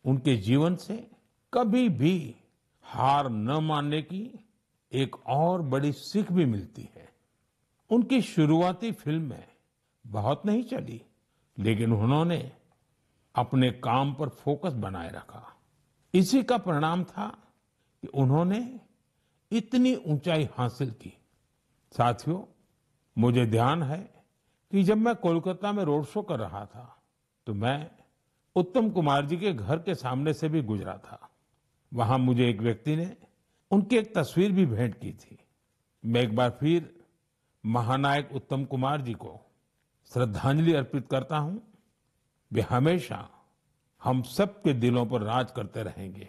उनके जीवन से कभी भी हार न मानने की एक और बड़ी सीख भी मिलती है। उनकी शुरुआती फिल्में बहुत नहीं चली, लेकिन उन्होंने अपने काम पर फोकस बनाए रखा। इसी का परिणाम था कि उन्होंने इतनी ऊंचाई हासिल की। साथियों, मुझे ध्यान है कि जब मैं कोलकाता में रोड शो कर रहा था, तो मैं उत्तम कुमार जी के घर के सामने से भी गुजरा था। वहां मुझे एक व्यक्ति ने उनकी एक तस्वीर भी भेंट की थी। मैं एक बार फिर महानायक उत्तम कुमार जी को श्रद्धांजलि अर्पित करता हूं। वे हमेशा हम सबके दिलों पर राज करते रहेंगे।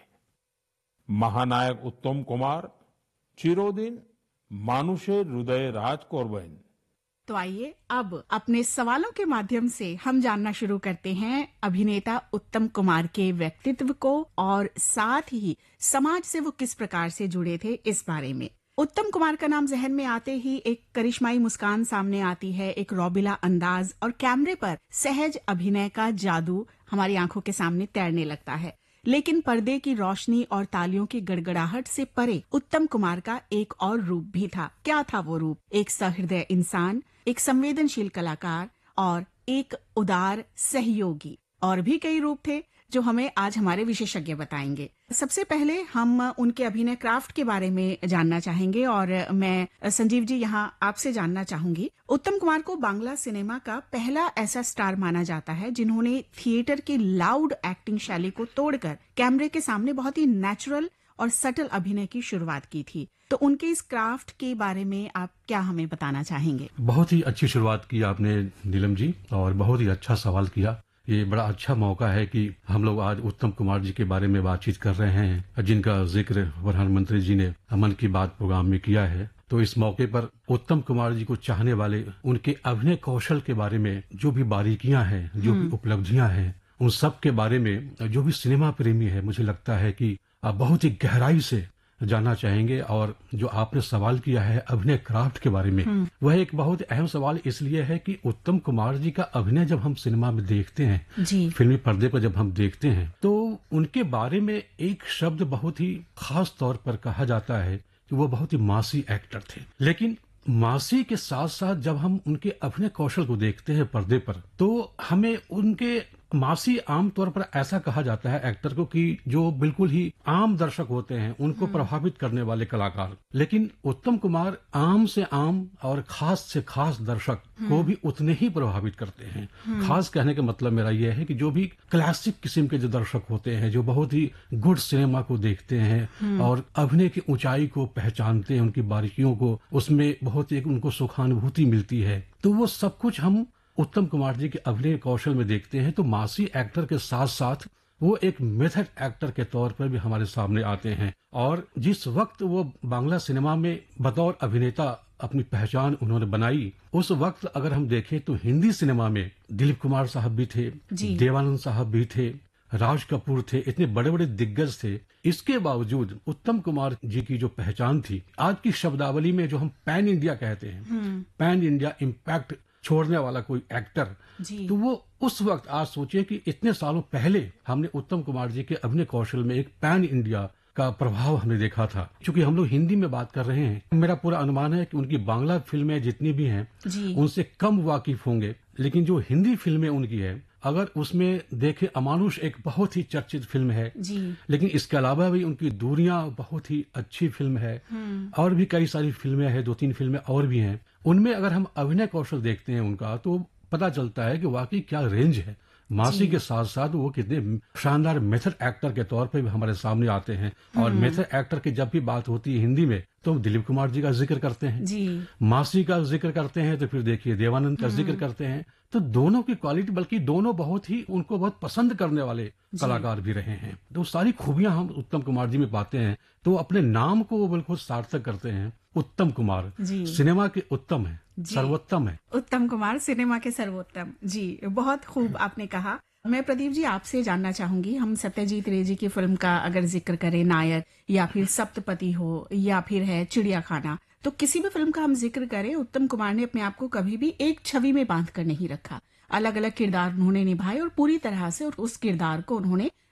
महानायक उत्तम कुमार चिरोदिन मानुषे हृदय राज कोरबैन। तो आइए अब अपने सवालों के माध्यम से हम जानना शुरू करते हैं अभिनेता उत्तम कुमार के व्यक्तित्व को और साथ ही समाज से वो किस प्रकार से जुड़े थे इस बारे में। उत्तम कुमार का नाम जहन में आते ही एक करिश्माई मुस्कान सामने आती है, एक रौबिला अंदाज और कैमरे पर सहज अभिनय का जादू हमारी आंखों के सामने तैरने लगता है। लेकिन पर्दे की रोशनी और तालियों की गड़गड़ाहट से परे उत्तम कुमार का एक और रूप भी था। क्या था वो रूप? एक सहृदय इंसान, एक संवेदनशील कलाकार और एक उदार सहयोगी। और भी कई रूप थे जो हमें आज हमारे विशेषज्ञ बताएंगे। सबसे पहले हम उनके अभिनय क्राफ्ट के बारे में जानना चाहेंगे और मैं संजीव जी यहाँ आपसे जानना चाहूंगी। उत्तम कुमार को बांग्ला सिनेमा का पहला ऐसा स्टार माना जाता है जिन्होंने थिएटर की लाउड एक्टिंग शैली को तोड़कर कैमरे के सामने बहुत ही नेचुरल और सटल अभिनय की शुरुआत की थी। तो उनके इस क्राफ्ट के बारे में आप क्या हमें बताना चाहेंगे? बहुत ही अच्छी शुरुआत की आपने नीलम जी, और बहुत ही अच्छा सवाल किया। ये बड़ा अच्छा मौका है कि हम लोग आज उत्तम कुमार जी के बारे में बातचीत कर रहे हैं, जिनका जिक्र प्रधानमंत्री जी ने मन की बात प्रोग्राम में किया है। तो इस मौके पर उत्तम कुमार जी को चाहने वाले, उनके अभिनय कौशल के बारे में जो भी बारीकियां हैं, जो भी उपलब्धियां हैं, उन सब के बारे में जो भी सिनेमा प्रेमी है, मुझे लगता है कि बहुत ही गहराई से जानना चाहेंगे। और जो आपने सवाल किया है अभिनय क्राफ्ट के बारे में, वह एक बहुत अहम सवाल इसलिए है कि उत्तम कुमार जी का अभिनय जब हम सिनेमा में देखते हैं, फिल्मी पर्दे पर जब हम देखते हैं, तो उनके बारे में एक शब्द बहुत ही खास तौर पर कहा जाता है कि वो बहुत ही मासी एक्टर थे। लेकिन मासी के साथ साथ जब हम उनके अभिनय कौशल को देखते हैं पर्दे पर, तो हमें उनके मासी आमतौर पर ऐसा कहा जाता है एक्टर को कि जो बिल्कुल ही आम दर्शक होते हैं उनको प्रभावित करने वाले कलाकार। लेकिन उत्तम कुमार आम से आम और खास से खास दर्शक को भी उतने ही प्रभावित करते हैं। खास कहने का मतलब मेरा यह है कि जो भी क्लासिक किस्म के जो दर्शक होते हैं, जो बहुत ही गुड सिनेमा को देखते हैं और अभिनय की ऊंचाई को पहचानते हैं, उनकी बारीकियों को, उसमें बहुत एक उनको सुखानुभूति मिलती है, तो वो सब कुछ हम उत्तम कुमार जी के अभिनय कौशल में देखते हैं। तो मासी एक्टर के साथ साथ वो एक मेथड एक्टर के तौर पर भी हमारे सामने आते हैं। और जिस वक्त वो बांग्ला सिनेमा में बतौर अभिनेता अपनी पहचान उन्होंने बनाई, उस वक्त अगर हम देखें तो हिंदी सिनेमा में दिलीप कुमार साहब भी थे, देवानंद साहब भी थे, राज कपूर थे, इतने बड़े बड़े दिग्गज थे। इसके बावजूद उत्तम कुमार जी की जो पहचान थी, आज की शब्दावली में जो हम पैन इंडिया कहते हैं, पैन इंडिया इम्पैक्ट छोड़ने वाला कोई एक्टर, तो वो उस वक्त, आज सोचिए कि इतने सालों पहले हमने उत्तम कुमार जी के अभिनय कौशल में एक पैन इंडिया का प्रभाव हमने देखा था। क्योंकि हम लोग हिंदी में बात कर रहे हैं, मेरा पूरा अनुमान है कि उनकी बांग्ला फिल्में जितनी भी हैं उनसे कम वाकिफ होंगे, लेकिन जो हिंदी फिल्में उनकी है, अगर उसमें देखें, अमानुष एक बहुत ही चर्चित फिल्म है, लेकिन इसके अलावा भी उनकी दूरियां बहुत ही अच्छी फिल्म है, और भी कई सारी फिल्में हैं, 2-3 फिल्में और भी हैं। उनमें अगर हम अभिनय कौशल देखते हैं उनका, तो पता चलता है कि वाकई क्या रेंज है। मासी के साथ साथ वो कितने शानदार मेथड एक्टर के तौर पे भी हमारे सामने आते हैं। और मेथड एक्टर की जब भी बात होती है हिंदी में, तो दिलीप कुमार जी का जिक्र करते हैं, मासी का जिक्र करते हैं, तो फिर देखिए देवानंद का जिक्र करते हैं। तो दोनों की क्वालिटी, बल्कि दोनों बहुत ही उनको बहुत पसंद करने वाले कलाकार भी रहे हैं। तो सारी खूबियां हम उत्तम कुमार जी में पाते हैं। तो अपने नाम को वो बिल्कुल सार्थक करते हैं। उत्तम कुमार सिनेमा के उत्तम है, सर्वोत्तम है। उत्तम कुमार सिनेमा के सर्वोत्तम। जी, बहुत खूब आपने कहा। मैं प्रदीप जी आपसे जानना चाहूंगी, हम सत्यजीत रे जी की फिल्म का अगर जिक्र करें, नायर या फिर सप्तपति हो या फिर है चिड़ियाखाना, तो किसी भी फिल्म का हम जिक्र करें, उत्तम कुमार ने अपने आप को कभी भी एक छवि में बांध कर नहीं रखा। अलग अलग किरदार उन्होंने निभाए और पूरी तरह से उस किरदार को उन्होंने